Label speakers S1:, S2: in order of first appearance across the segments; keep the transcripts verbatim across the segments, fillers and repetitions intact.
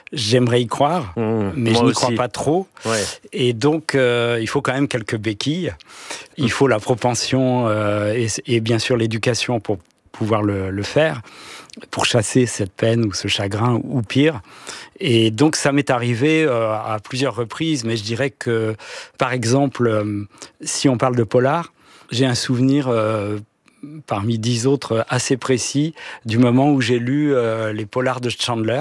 S1: J'aimerais y croire,
S2: Mmh,
S1: mais je n'y
S2: aussi.
S1: crois pas trop.
S2: Ouais.
S1: Et donc, euh, il faut quand même quelques béquilles. Il faut la propension euh, et, et bien sûr l'éducation pour pouvoir le, le faire, pour chasser cette peine ou ce chagrin, ou pire. Et donc, ça m'est arrivé euh, à plusieurs reprises, mais je dirais que, par exemple, euh, si on parle de polar, j'ai un souvenir... Euh, parmi dix autres assez précis, du moment où j'ai lu euh, les polars de Chandler.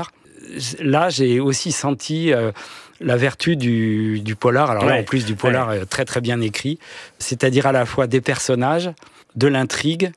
S1: Là, j'ai aussi senti euh, la vertu du, du polar, alors là,
S2: ouais,
S1: en plus du polar
S2: ouais.
S1: très très bien écrit, c'est-à-dire à la fois des personnages, de l'intrigue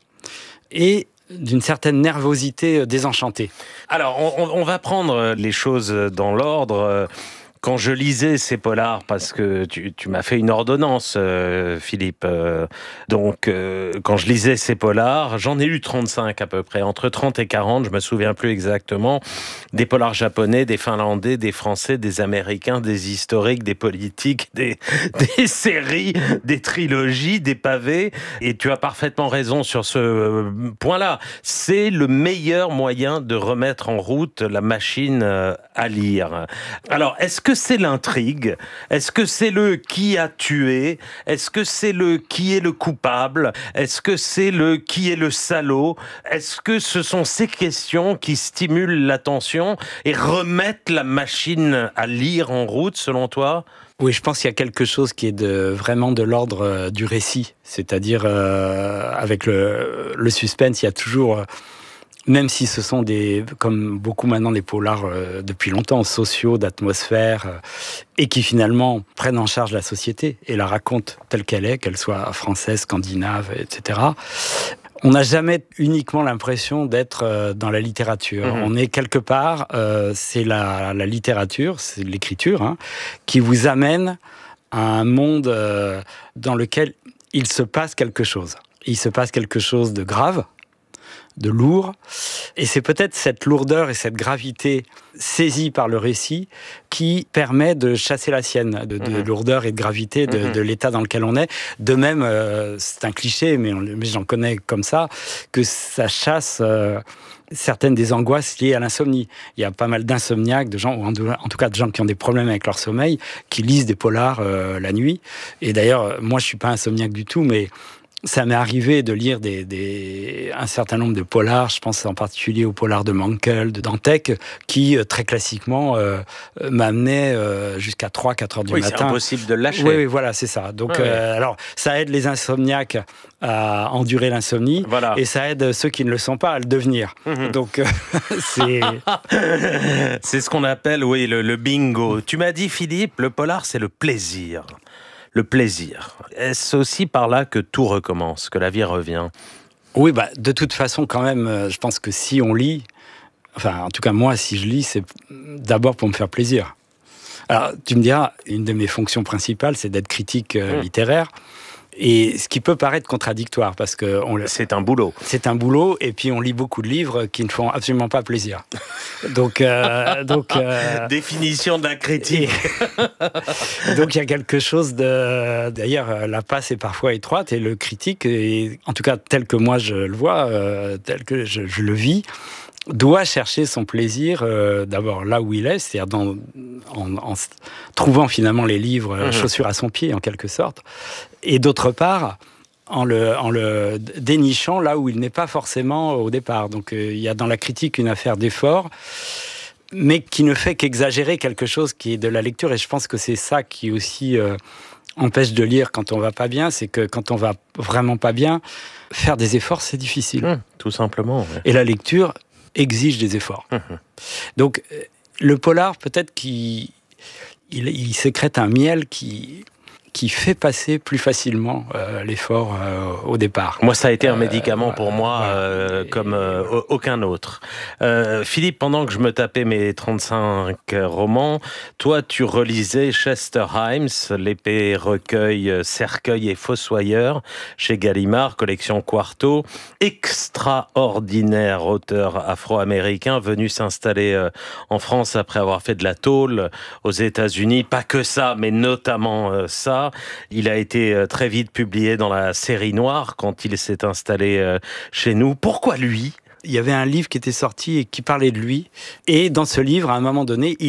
S1: et d'une certaine nervosité désenchantée.
S2: Alors, on, on va prendre les choses dans l'ordre. Quand je lisais ces polars, parce que tu, tu m'as fait une ordonnance, euh, Philippe, euh, donc euh, quand je lisais ces polars, j'en ai lu trente-cinq à peu près, entre trente et quarante, je me souviens plus exactement, des polars japonais, des finlandais, des français, des américains, des historiques, des politiques, des, des séries, des trilogies, des pavés, et tu as parfaitement raison sur ce point-là. C'est le meilleur moyen de remettre en route la machine à lire. Alors, est-ce que c'est l'intrigue? Est-ce que c'est le qui a tué? Est-ce que c'est le qui est le coupable? Est-ce que c'est le qui est le salaud? Est-ce que ce sont ces questions qui stimulent l'attention et remettent la machine à lire en route, selon toi?
S1: Oui, je pense qu'il y a quelque chose qui est de, vraiment de l'ordre euh, du récit. C'est-à-dire, euh, avec le, le suspense, il y a toujours... Euh, même si ce sont des, comme beaucoup maintenant des polars euh, depuis longtemps, sociaux, d'atmosphère, euh, et qui finalement prennent en charge la société et la racontent telle qu'elle est, qu'elle soit française, scandinave, et cetera. On n'a jamais uniquement l'impression d'être euh, dans la littérature. Mmh. On est quelque part, euh, c'est la, la littérature, c'est l'écriture, hein, qui vous amène à un monde euh, dans lequel il se passe quelque chose. Il se passe quelque chose de grave, de lourd, et c'est peut-être cette lourdeur et cette gravité saisie par le récit qui permet de chasser la sienne, de, de mmh. lourdeur et de gravité de, mmh. de l'état dans lequel on est. De même, euh, c'est un cliché, mais, on, mais j'en connais comme ça, que ça chasse euh, certaines des angoisses liées à l'insomnie. Il y a pas mal d'insomniaques, de gens, ou en, en tout cas de gens qui ont des problèmes avec leur sommeil, qui lisent des polars euh, la nuit. Et d'ailleurs, moi je suis pas insomniaque du tout, mais ça m'est arrivé de lire des, des, un certain nombre de polars, je pense en particulier aux polars de Mankell, de Dantec, qui, très classiquement, euh, m'amenaient euh, jusqu'à trois à quatre heures du
S2: oui,
S1: matin.
S2: C'est impossible de le lâcher.
S1: Oui, oui, voilà, c'est ça. Donc,
S2: ouais,
S1: euh,
S2: ouais.
S1: alors, ça aide les insomniaques à endurer l'insomnie,
S2: voilà.
S1: et ça aide ceux qui ne le sont pas à le devenir. Mmh. Donc, euh, c'est...
S2: c'est ce qu'on appelle, oui, le, le bingo. Tu m'as dit, Philippe, le polar, c'est le plaisir. Le plaisir. Est-ce aussi par là que tout recommence, que la vie revient?
S1: Oui, bah, de toute façon, quand même, je pense que si on lit, enfin, en tout cas, moi, si je lis, c'est d'abord pour me faire plaisir. Alors, tu me diras, une de mes fonctions principales, c'est d'être critique euh, mmh. littéraire. Et ce qui peut paraître contradictoire, parce que... On le...
S2: C'est un boulot.
S1: C'est un boulot, et puis on lit beaucoup de livres qui ne font absolument pas plaisir. Donc... Euh, donc euh...
S2: Définition de la critique.
S1: Et... donc il y a quelque chose de... D'ailleurs, la passe est parfois étroite, et le critique, est, en tout cas tel que moi je le vois, euh, tel que je, je le vis, doit chercher son plaisir euh, d'abord là où il est, c'est-à-dire dans, en, en trouvant finalement les livres mmh. chaussures à son pied en quelque sorte, et d'autre part en le, en le dénichant là où il n'est pas forcément au départ. Donc euh, il y a dans la critique une affaire d'effort, mais qui ne fait qu'exagérer quelque chose qui est de la lecture, et je pense que c'est ça qui aussi euh, empêche de lire quand on va pas bien, c'est que quand on va vraiment pas bien, faire des efforts c'est difficile.
S2: Mmh, tout simplement. Ouais.
S1: Et la lecture exige des efforts. Mmh. Donc, le polar, peut-être qu'il il, il sécrète un miel qui, qui fait passer plus facilement euh, l'effort euh, au départ.
S2: Moi, ça a été un médicament euh, pour moi
S1: voilà.
S2: euh, comme euh, aucun autre. Euh, Philippe, pendant que je me tapais mes trente-cinq romans, toi, tu relisais Chester Himes, L'épée, recueil, cercueil et fossoyeur, chez Gallimard, collection Quarto. Extraordinaire auteur afro-américain venu s'installer euh, en France après avoir fait de la tôle aux États-Unis. Pas que ça, mais notamment euh, ça. Il a été très vite publié dans la série Noire quand il s'est installé chez nous. Pourquoi lui ?
S1: Il y avait un livre qui était sorti et qui parlait de lui. Et dans ce livre, à un moment donné, il